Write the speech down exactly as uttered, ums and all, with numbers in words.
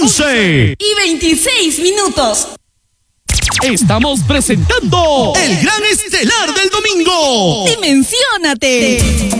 once y veintiséis minutos. Estamos presentando el gran estelar del domingo. ¡Dimensiónate!